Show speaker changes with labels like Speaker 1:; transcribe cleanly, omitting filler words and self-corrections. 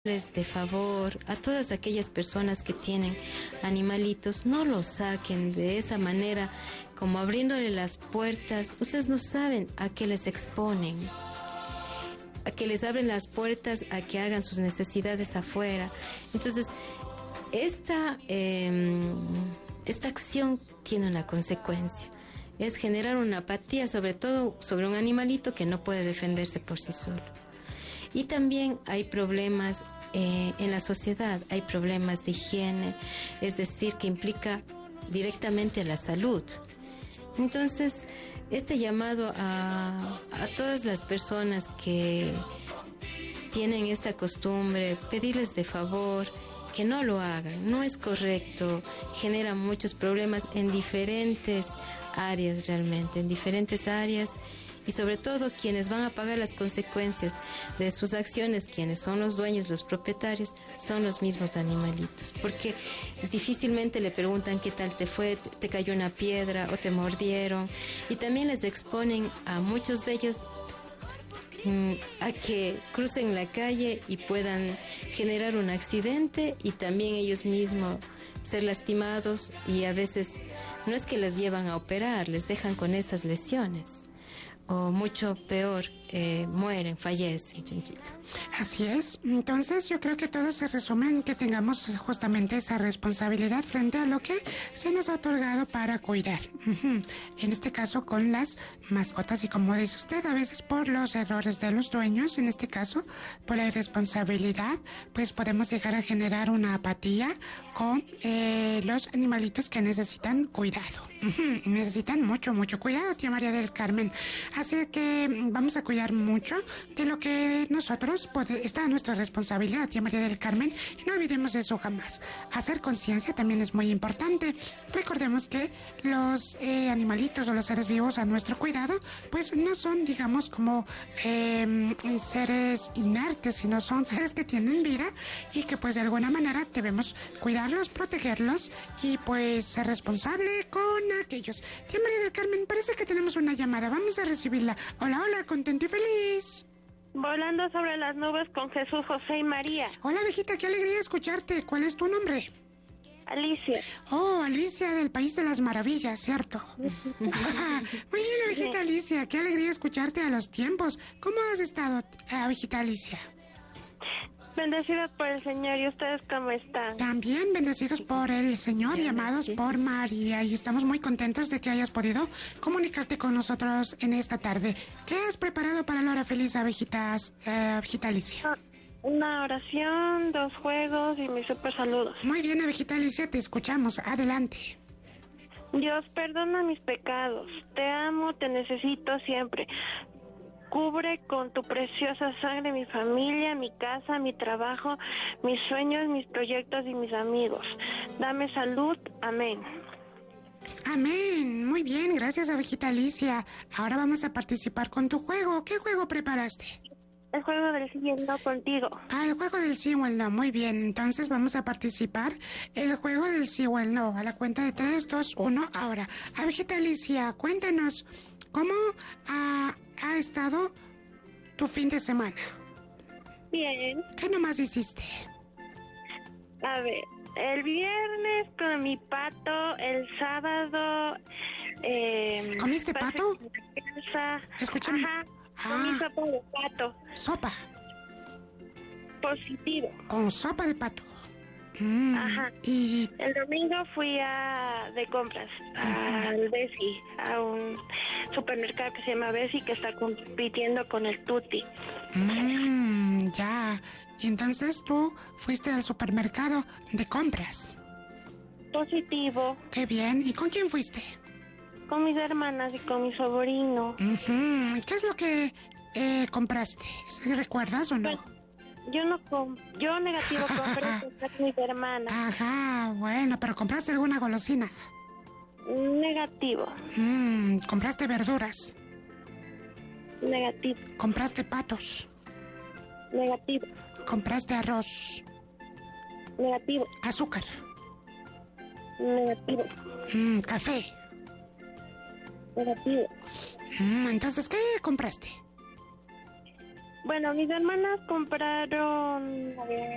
Speaker 1: de favor a todas aquellas personas que tienen animalitos, no los saquen de esa manera, como abriéndole las puertas. Ustedes no saben a qué les exponen, a que les abren las puertas a que hagan sus necesidades afuera. Entonces, esta acción tiene una consecuencia. Es generar una apatía, sobre todo sobre un animalito que no puede defenderse por sí solo. Y también hay problemas en la sociedad, hay problemas de higiene, es decir, que implica directamente la salud. Entonces, este llamado a todas las personas que tienen esta costumbre, pedirles de favor que no lo hagan, no es correcto, genera muchos problemas en diferentes áreas realmente, en diferentes áreas. Y sobre todo quienes van a pagar las consecuencias de sus acciones, quienes son los dueños, los propietarios, son los mismos animalitos. Porque difícilmente le preguntan qué tal te fue, te cayó una piedra o te mordieron. Y también les exponen a muchos de ellos a que crucen la calle y puedan generar un accidente y también ellos mismos ser lastimados, y a veces no es que les llevan a operar, les dejan con esas lesiones. O mucho peor, mueren, fallecen, Chinchito.
Speaker 2: Así es. Entonces yo creo que todo se resume en que tengamos justamente esa responsabilidad frente a lo que se nos ha otorgado para cuidar. En este caso con las mascotas, y como dice usted, a veces por los errores de los dueños, en este caso por la irresponsabilidad, pues podemos llegar a generar una apatía con los animalitos que necesitan cuidado. Necesitan mucho cuidado, tía María del Carmen. Así que vamos a cuidar mucho de lo que nosotros está a nuestra responsabilidad, tía María del Carmen, y no olvidemos eso jamás. Hacer conciencia también es muy importante. Recordemos que los animalitos o los seres vivos a nuestro cuidado, pues no son, digamos, como seres inertes, sino son seres que tienen vida y que pues de alguna manera debemos cuidarlos, protegerlos y pues ser responsable con aquellos. Tía María del Carmen, parece que tenemos una llamada, vamos a recibirla. Hola, contento y feliz.
Speaker 3: Volando sobre las nubes con Jesús, José y María.
Speaker 2: Hola, viejita, qué alegría escucharte. ¿Cuál es tu nombre?
Speaker 3: Alicia.
Speaker 2: Oh, Alicia, del País de las Maravillas, ¿cierto? Muy bien, viejita Alicia, qué alegría escucharte a los tiempos. ¿Cómo has estado, viejita Alicia?
Speaker 3: Bendecida por el Señor, ¿y ustedes cómo están?
Speaker 2: También bendecidos por el Señor y amados por María, y estamos muy contentos de que hayas podido comunicarte con nosotros en esta tarde. ¿Qué has preparado para la hora feliz, viejita Alicia?
Speaker 3: Una oración, 2 juegos y mis super saludos.
Speaker 2: Muy bien, viejita Alicia, te escuchamos. Adelante.
Speaker 3: Dios, perdona mis pecados. Te amo, te necesito siempre. Cubre con tu preciosa sangre mi familia, mi casa, mi trabajo, mis sueños, mis proyectos y mis amigos. Dame salud. Amén.
Speaker 2: Amén. Muy bien, gracias, abejita Alicia. Ahora vamos a participar con tu juego. ¿Qué juego preparaste?
Speaker 3: El juego del sí y el no contigo.
Speaker 2: El juego del sí o el no. Muy bien, entonces vamos a participar. El juego del sí o el no. A la cuenta de 3, 2, 1, ahora. Abejita Alicia, cuéntanos, ¿cómo ha estado tu fin de semana?
Speaker 3: Bien.
Speaker 2: ¿Qué nomás hiciste?
Speaker 3: A ver, el viernes con mi pato, el sábado...
Speaker 2: ¿Comiste pato?
Speaker 3: Escúchame. Ajá, comí sopa de pato.
Speaker 2: ¿Sopa?
Speaker 3: Positivo.
Speaker 2: Oh, sopa de pato.
Speaker 3: Ajá.
Speaker 2: Y
Speaker 3: el domingo fui de compras al Bessie, a un supermercado que se llama Bessie, que está compitiendo con el Tutti.
Speaker 2: Ya. Y entonces tú fuiste al supermercado de compras.
Speaker 3: Positivo.
Speaker 2: Qué bien. ¿Y con quién fuiste?
Speaker 3: Con mis hermanas y con mi sobrino.
Speaker 2: ¿Qué es lo que compraste? ¿Recuerdas o no?
Speaker 3: Pues, yo negativo compré con mis hermanas.
Speaker 2: Ajá, bueno, pero ¿compraste alguna golosina?
Speaker 3: Negativo.
Speaker 2: ¿Compraste verduras?
Speaker 3: Negativo.
Speaker 2: ¿Compraste patos?
Speaker 3: Negativo.
Speaker 2: ¿Compraste arroz?
Speaker 3: Negativo.
Speaker 2: ¿Azúcar?
Speaker 3: Negativo.
Speaker 2: ¿Café?
Speaker 3: Negativo.
Speaker 2: Entonces, ¿qué compraste?
Speaker 3: Bueno, mis hermanas compraron... A ver,